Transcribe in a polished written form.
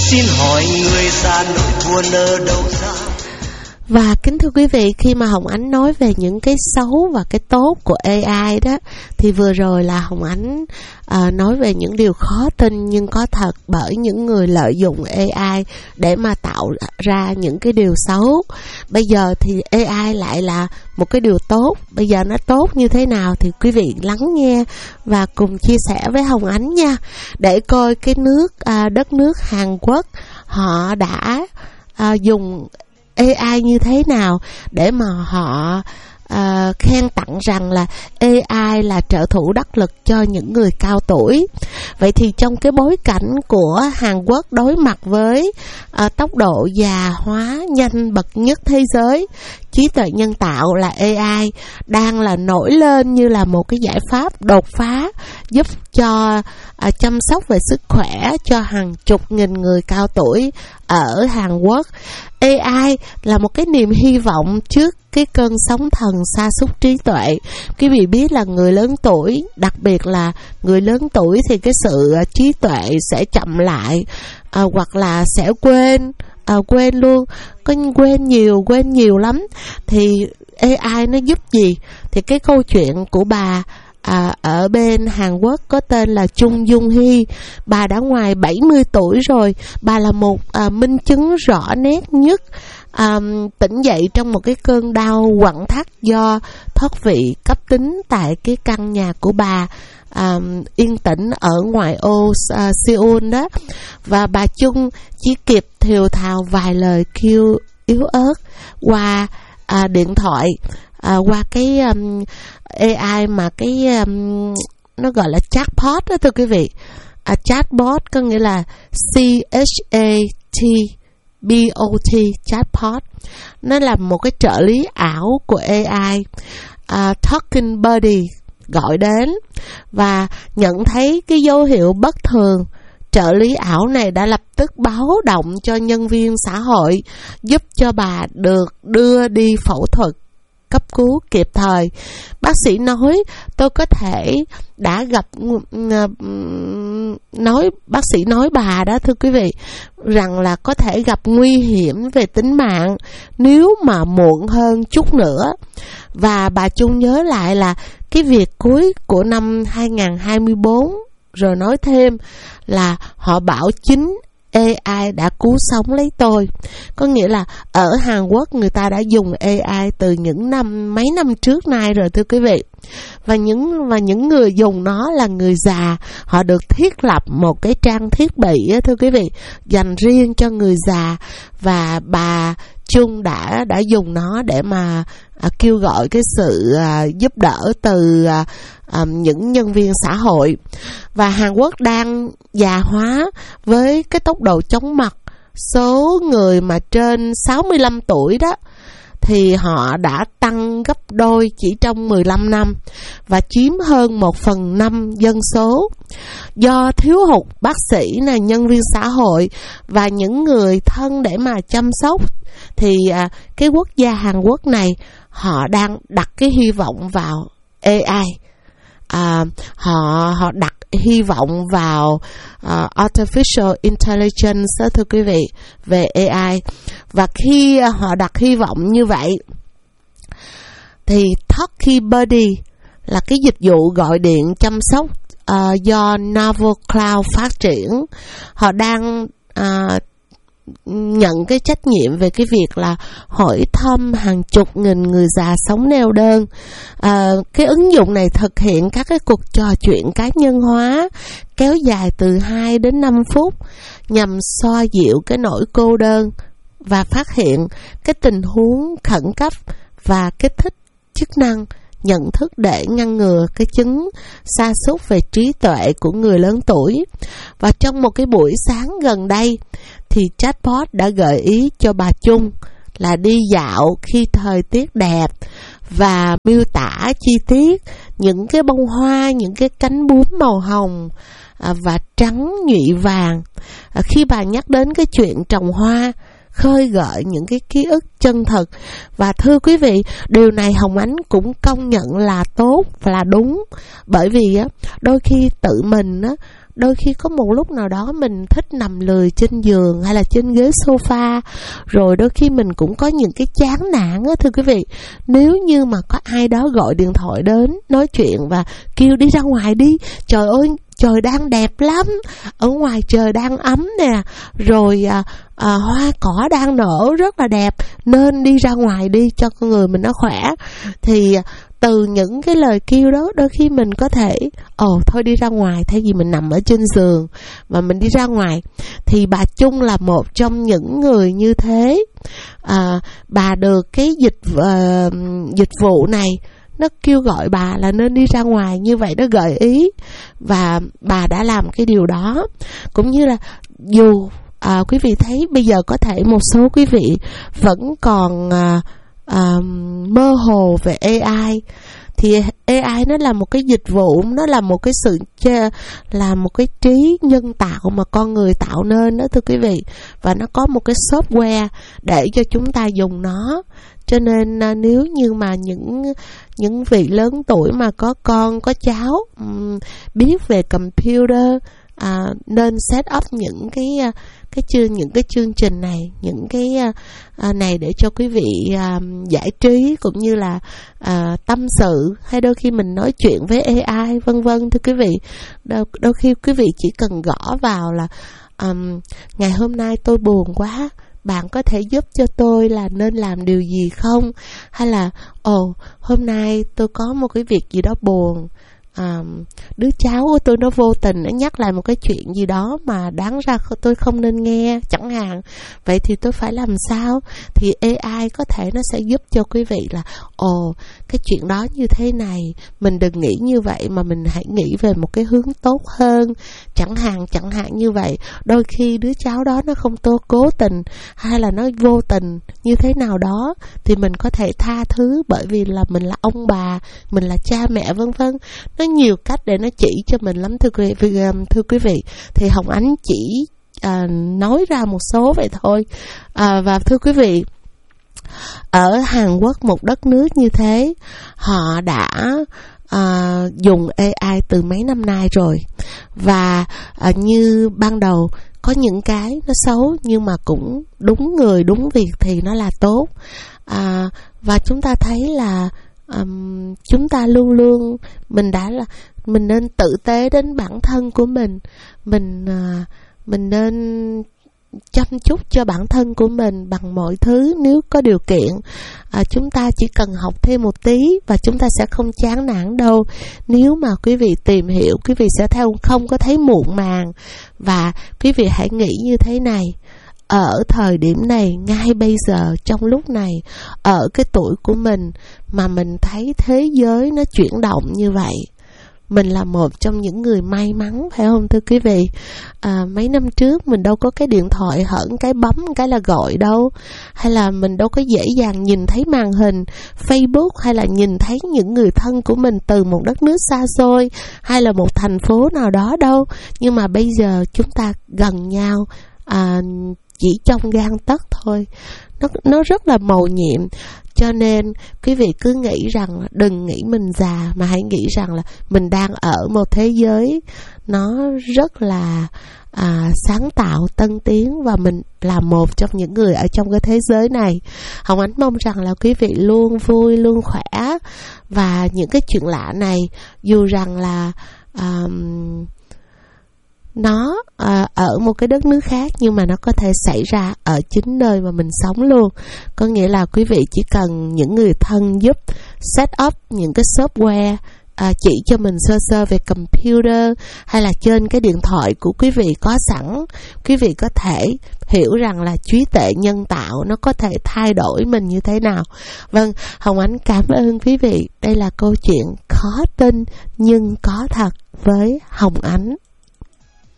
Xin hỏi người già nỗi buồn ở đâu ra? Và kính thưa quý vị, khi mà Hồng Ánh nói về những cái xấu và cái tốt của AI đó, thì vừa rồi là Hồng Ánh nói về những điều khó tin nhưng có thật, bởi những người lợi dụng AI để mà tạo ra những cái điều xấu. Bây giờ thì AI lại là một cái điều tốt. Bây giờ nó tốt như thế nào thì quý vị lắng nghe và cùng chia sẻ với Hồng Ánh nha, để coi cái đất nước Hàn Quốc họ đã dùng AI như thế nào để mà họ khen tặng rằng là AI là trợ thủ đắc lực cho những người cao tuổi. Vậy thì trong cái bối cảnh của Hàn Quốc đối mặt với tốc độ già hóa nhanh bậc nhất thế giới, trí tuệ nhân tạo là AI đang là nổi lên như là một cái giải pháp đột phá giúp cho chăm sóc về sức khỏe cho hàng chục nghìn người cao tuổi ở Hàn Quốc. AI là một cái niềm hy vọng trước cái cơn sóng thần sa sút trí tuệ. Quý vị biết là người lớn tuổi, đặc biệt là người lớn tuổi thì cái sự trí tuệ sẽ chậm lại, hoặc là sẽ quên luôn, có quên nhiều lắm. Thì AI nó giúp gì? Thì cái câu chuyện của bà ở bên Hàn Quốc có tên là Chung Dung Hee. Bà đã ngoài 70 tuổi rồi. Bà là một minh chứng rõ nét nhất tỉnh dậy trong một cái cơn đau quặn thắt do thoát vị cấp tính tại cái căn nhà của bà yên tĩnh ở ngoại ô Seoul đó. Và bà Chung chỉ kịp thều thào vài lời kêu yếu ớt qua điện thoại, qua cái AI mà cái nó gọi là chatbot đó thưa quý vị. Chatbot có nghĩa là ChatBot, chatbot. Nó là một cái trợ lý ảo của AI. Talking Buddy gọi đến và nhận thấy cái dấu hiệu bất thường, trợ lý ảo này đã lập tức báo động cho nhân viên xã hội giúp cho bà được đưa đi phẫu thuật cấp cứu kịp thời. Bác sĩ nói tôi có thể đã gặp bác sĩ nói bà đó thưa quý vị rằng là có thể gặp nguy hiểm về tính mạng nếu mà muộn hơn chút nữa. Và bà Chung nhớ lại là cái việc cuối của năm 2024 rồi nói thêm là họ bảo chính AI đã cứu sống lấy tôi. Có nghĩa là ở Hàn Quốc người ta đã dùng AI từ những mấy năm trước nay rồi thưa quý vị. Và những người dùng nó là người già. Họ được thiết lập một cái trang thiết bị thưa quý vị dành riêng cho người già. Và bà Chung đã dùng nó để mà kêu gọi cái sự giúp đỡ từ những nhân viên xã hội. Và Hàn Quốc đang già hóa với cái tốc độ chóng mặt. Số người mà trên 65 tuổi đó thì họ đã tăng gấp đôi chỉ trong 15 năm và chiếm hơn 1/5 dân số. Do thiếu hụt bác sĩ, nhân viên xã hội và những người thân để mà chăm sóc, thì cái quốc gia Hàn Quốc này họ đang đặt cái hy vọng vào AI. Họ đặt hy vọng vào Artificial Intelligence đó, thưa quý vị, về AI. Và khi họ đặt hy vọng như vậy thì Talking Buddy là cái dịch vụ gọi điện chăm sóc do Naval Cloud phát triển. Họ đang nhận cái trách nhiệm về cái việc là hỏi thăm hàng chục nghìn người già sống neo đơn. Cái ứng dụng này thực hiện các cái cuộc trò chuyện cá nhân hóa kéo dài từ 2 đến 5 phút nhằm xoa dịu cái nỗi cô đơn và phát hiện cái tình huống khẩn cấp và kích thích chức năng nhận thức để ngăn ngừa cái chứng sa sút về trí tuệ của người lớn tuổi. Và trong một cái buổi sáng gần đây thì chatbot đã gợi ý cho bà Chung là đi dạo khi thời tiết đẹp và miêu tả chi tiết những cái bông hoa, những cái cánh bướm màu hồng và trắng nhụy vàng. Khi bà nhắc đến cái chuyện trồng hoa, khơi gợi những cái ký ức chân thực. Và thưa quý vị, điều này Hồng Ánh cũng công nhận là tốt và là đúng. Bởi vì đôi khi tự mình đôi khi có một lúc nào đó mình thích nằm lười trên giường hay là trên ghế sofa, rồi đôi khi mình cũng có những cái chán nản á thưa quý vị. Nếu như mà có ai đó gọi điện thoại đến nói chuyện và kêu đi ra ngoài đi, trời ơi trời đang đẹp lắm, ở ngoài trời đang ấm nè, rồi hoa cỏ đang nở rất là đẹp, nên đi ra ngoài đi cho con người mình nó khỏe. Thì từ những cái lời kêu đó, đôi khi mình có thể thôi đi ra ngoài, thay vì mình nằm ở trên giường mà mình đi ra ngoài. Thì bà Chung là một trong những người như thế. Bà được cái dịch vụ này nó kêu gọi bà là nên đi ra ngoài, như vậy nó gợi ý và bà đã làm cái điều đó. Cũng như là dù quý vị thấy bây giờ có thể một số quý vị vẫn còn mơ hồ về AI, thì AI nó là một cái dịch vụ, nó là một cái là một cái trí nhân tạo mà con người tạo nên đó thưa quý vị, và nó có một cái software để cho chúng ta dùng nó. Cho nên nếu như mà những vị lớn tuổi mà có con có cháu biết về computer, nên set up những cái chương trình này, những cái này để cho quý vị giải trí cũng như là tâm sự, hay đôi khi mình nói chuyện với AI vân vân thưa quý vị. Đôi khi quý vị chỉ cần gõ vào là ngày hôm nay tôi buồn quá, bạn có thể giúp cho tôi là nên làm điều gì không? Hay là hôm nay tôi có một cái việc gì đó buồn, đứa cháu của tôi nó vô tình nó nhắc lại một cái chuyện gì đó mà đáng ra tôi không nên nghe chẳng hạn. Vậy thì tôi phải làm sao? Thì AI có thể nó sẽ giúp cho quý vị là cái chuyện đó như thế này, mình đừng nghĩ như vậy mà mình hãy nghĩ về một cái hướng tốt hơn, chẳng hạn như vậy. Đôi khi đứa cháu đó nó không cố tình hay là nó vô tình như thế nào đó thì mình có thể tha thứ, bởi vì là mình là ông bà, mình là cha mẹ vân vân. Nó nhiều cách để nó chỉ cho mình lắm thưa quý vị. Thì Hồng Ánh chỉ nói ra một số vậy thôi. Và thưa quý vị, ở Hàn Quốc, một đất nước như thế, họ đã dùng AI từ mấy năm nay rồi. Và như ban đầu có những cái nó xấu, nhưng mà cũng đúng người đúng việc thì nó là tốt. Và chúng ta thấy là chúng ta luôn luôn mình nên tự tế đến bản thân của mình nên chăm chút cho bản thân của mình bằng mọi thứ. Nếu có điều kiện, chúng ta chỉ cần học thêm một tí và chúng ta sẽ không chán nản đâu. Nếu mà quý vị tìm hiểu, quý vị sẽ không có thấy muộn màng. Và quý vị hãy nghĩ như thế này: ở thời điểm này, ngay bây giờ, trong lúc này, ở cái tuổi của mình mà mình thấy thế giới nó chuyển động như vậy, mình là một trong những người may mắn, phải không thưa quý vị? Mấy năm trước mình đâu có cái điện thoại hởn cái bấm cái là gọi đâu, hay là mình đâu có dễ dàng nhìn thấy màn hình Facebook, hay là nhìn thấy những người thân của mình từ một đất nước xa xôi hay là một thành phố nào đó đâu. Nhưng mà bây giờ chúng ta gần nhau chỉ trong gang tấc thôi. Nó rất là mầu nhiệm. Cho nên quý vị cứ nghĩ rằng, đừng nghĩ mình già, mà hãy nghĩ rằng là mình đang ở một thế giới nó rất là sáng tạo, tân tiến, và mình là một trong những người ở trong cái thế giới này. Hồng Ánh mong rằng là quý vị luôn vui, luôn khỏe. Và những cái chuyện lạ này, dù rằng là nó ở một cái đất nước khác, nhưng mà nó có thể xảy ra ở chính nơi mà mình sống luôn. Có nghĩa là quý vị chỉ cần những người thân giúp set up những cái software, chỉ cho mình sơ về computer, hay là trên cái điện thoại của quý vị có sẵn. Quý vị có thể hiểu rằng là trí tuệ nhân tạo nó có thể thay đổi mình như thế nào. Vâng, Hồng Ánh cảm ơn quý vị. Đây là câu chuyện khó tin nhưng có thật với Hồng Ánh.